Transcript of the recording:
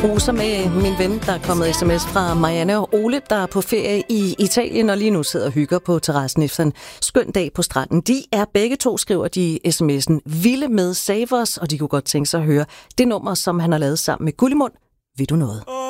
Roser med min ven, der er kommet sms fra Marianne og Ole, der er på ferie i Italien og lige nu sidder og hygger på terrassen efter en skøn dag på stranden. De er begge to, skriver de sms'en, vilde med Savers, og de kunne godt tænke sig at høre det nummer, som han har lavet sammen med Gullimund. Vil du noget?